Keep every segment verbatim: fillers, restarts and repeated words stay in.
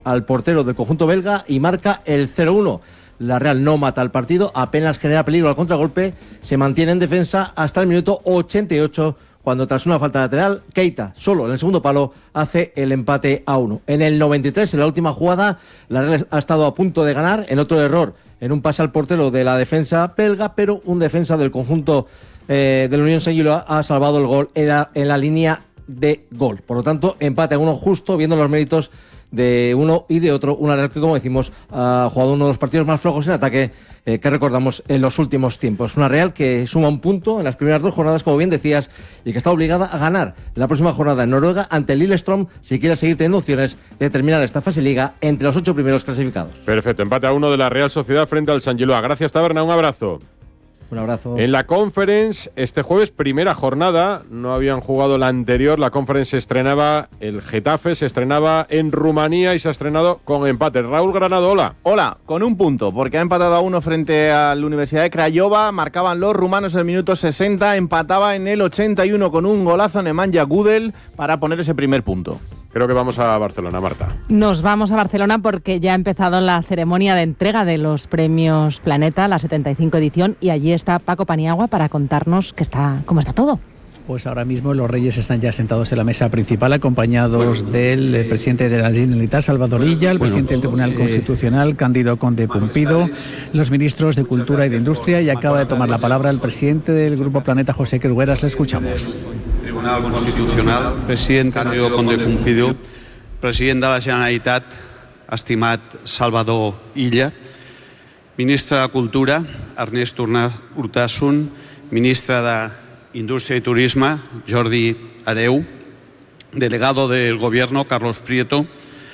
al portero del conjunto belga y marca el cero uno. La Real no mata el partido, apenas genera peligro al contragolpe, se mantiene en defensa hasta el minuto ochenta y ocho, cuando tras una falta lateral, Keita, solo en el segundo palo, hace el empate a uno. En el noventa y tres, en la última jugada, la Real ha estado a punto de ganar en otro error, en un pase al portero de la defensa belga, pero un defensa del conjunto eh, del Unión Saint-Gilloise ha salvado el gol en la, en la línea de gol. Por lo tanto, empate a uno justo, viendo los méritos de uno y de otro. Una Real que, como decimos, ha jugado uno de los partidos más flojos en ataque eh, que recordamos en los últimos tiempos. Una Real que suma un punto en las primeras dos jornadas, como bien decías, y que está obligada a ganar la próxima jornada en Noruega ante el Lillestrøm si quiere seguir teniendo opciones de terminar esta fase liga entre los ocho primeros clasificados. Perfecto, empate a uno de la Real Sociedad frente al Saint-Gilloise. Gracias, Taberna, un abrazo. Un abrazo. En la Conference, este jueves, primera jornada, no habían jugado la anterior. La Conference se estrenaba, el Getafe se estrenaba en Rumanía y se ha estrenado con empate. Raúl Granado, hola. Hola, con un punto, porque ha empatado a uno frente a la Universidad de Craiova. Marcaban los rumanos en el minuto sesenta, empataba en el ochenta y uno con un golazo Nemanja Gudel para poner ese primer punto. Creo que vamos a Barcelona, Marta. Nos vamos a Barcelona porque ya ha empezado la ceremonia de entrega de los premios Planeta, la setenta y cinco edición, y allí está Paco Paniagua para contarnos que está, cómo está todo. Pues ahora mismo los reyes están ya sentados en la mesa principal, acompañados bueno, del eh, presidente de la Generalitat, Salvador Illa, el bueno, presidente del Tribunal eh, Constitucional, Cándido Conde Pumpido, los ministros de Cultura y de Industria, y acaba de tomar la palabra el presidente del Grupo Planeta, José Quergueras. Le escuchamos. Tribunal Constitucional, president Cándido Conde Pumpido, president de la Generalitat, estimat Salvador Illa, ministre de Cultura, Ernest Urtasun, ministre de Industria y Turismo, Jordi Hereu, delegado del Gobierno, Carlos Prieto,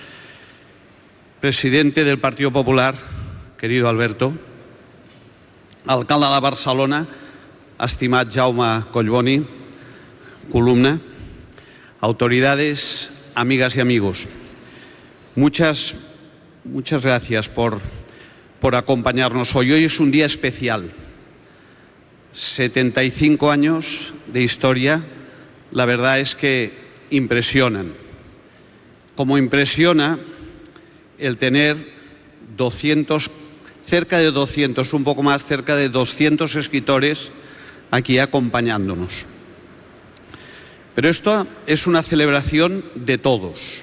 presidente del Partido Popular, querido Alberto, alcalde de Barcelona, estimat Jaume Collboni, columna, autoridades, amigas y amigos. Muchas, muchas gracias por, por acompañarnos hoy. Hoy es un día especial. setenta y cinco años de historia, la verdad es que impresionan. Como impresiona el tener doscientos, cerca de doscientos, un poco más, cerca de doscientos escritores aquí acompañándonos. Pero esto es una celebración de todos,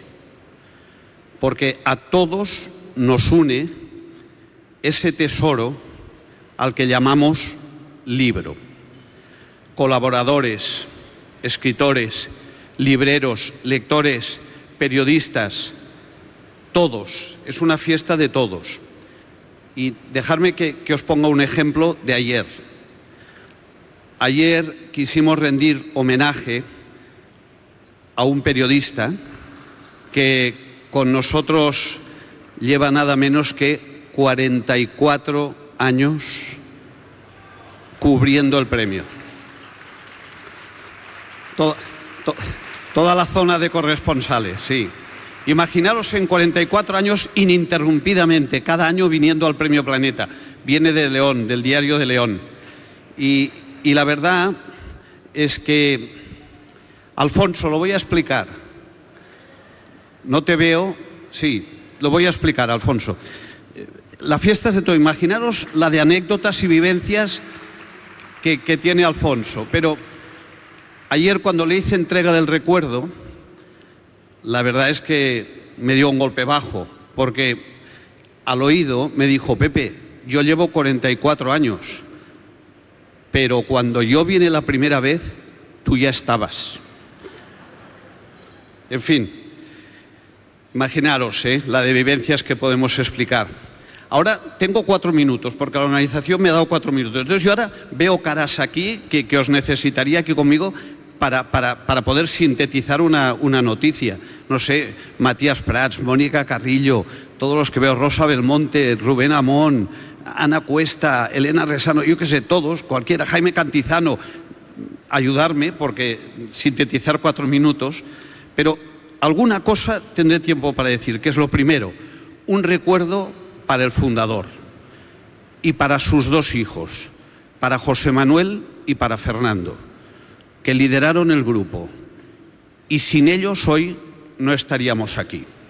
porque a todos nos une ese tesoro al que llamamos libro. Colaboradores, escritores, libreros, lectores, periodistas, todos. Es una fiesta de todos. Y dejadme que, que os ponga un ejemplo de ayer. Ayer quisimos rendir homenaje a un periodista que con nosotros lleva nada menos que cuarenta y cuatro años cubriendo el premio. Toda, to, toda la zona de corresponsales, sí. Imaginaros en cuarenta y cuatro años ininterrumpidamente, cada año viniendo al Premio Planeta. Viene de León, del Diario de León. Y, y la verdad es que, Alfonso, lo voy a explicar. No te veo, sí, lo voy a explicar, Alfonso. La fiesta es de todo. Imaginaros la de anécdotas y vivencias Que, que tiene Alfonso, pero ayer cuando le hice entrega del recuerdo, la verdad es que me dio un golpe bajo, porque al oído me dijo: Pepe, yo llevo cuarenta y cuatro años, pero cuando yo vine la primera vez, tú ya estabas. En fin, imaginaros ¿eh? la de vivencias que podemos explicar. Ahora tengo cuatro minutos, porque la organización me ha dado cuatro minutos. Entonces yo ahora veo caras aquí que, que os necesitaría aquí conmigo para, para, para poder sintetizar una, una noticia. No sé, Matías Prats, Mónica Carrillo, todos los que veo, Rosa Belmonte, Rubén Amón, Ana Cuesta, Elena Resano, yo qué sé, todos, cualquiera, Jaime Cantizano, ayudarme, porque sintetizar cuatro minutos, pero alguna cosa tendré tiempo para decir, que es lo primero, un recuerdo para el fundador y para sus dos hijos, para José Manuel y para Fernando, que lideraron el grupo, y sin ellos hoy no estaríamos aquí.